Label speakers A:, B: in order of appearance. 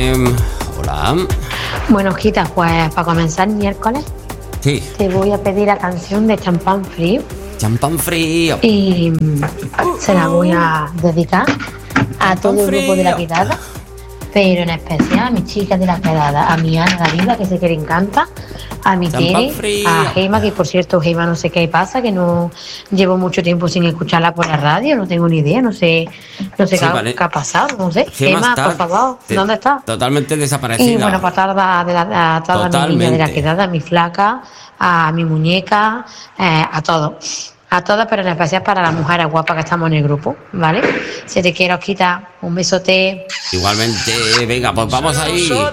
A: Hola.
B: Bueno, Quita, pues para comenzar el miércoles
A: Sí.
B: te voy a pedir la canción de Champán Frío
A: Champán frío.
B: y se la voy a dedicar a todo el grupo de la quedada, pero en especial a mis chicas de la quedada, a mi Ana David, que sé que le encanta, a mi
A: Champán
B: Tere,
A: frío.
B: a Gema, que por cierto Gema no sé qué pasa, que no llevo mucho tiempo sin escucharla por la radio, no tengo ni idea, no sé
A: Sí,
B: qué,
A: vale.
B: qué ha pasado, no sé.
A: Gema
B: Gema,
A: está
B: por favor, ¿dónde está?
A: Totalmente
B: Y
A: desaparecida.
B: bueno, pues a todas mis niñas de la
A: Totalmente.
B: quedada, a mi flaca, a mi muñeca, a todos. A todas, pero en especial para las mujeres guapas que estamos en el grupo, ¿vale? Si te quiero quitar un besote.
A: Igualmente, venga, pues vamos ahí.